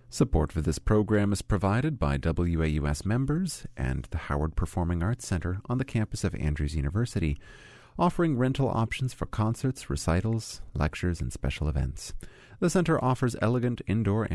Support for this program is provided by WAUS members and the Howard Performing Arts Center on the campus of Andrews University, offering rental options for concerts, recitals, lectures, and special events. The center offers elegant indoor